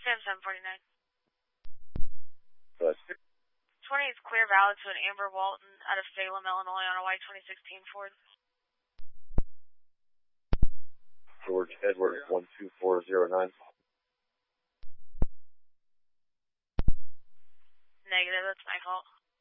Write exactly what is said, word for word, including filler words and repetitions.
Sam seven forty-nine. Bus. twenty is clear valid to an Amber Walton out of Salem, Illinois on a white twenty sixteen Ford. George Edward one two four zero nine. Negative, that's my fault.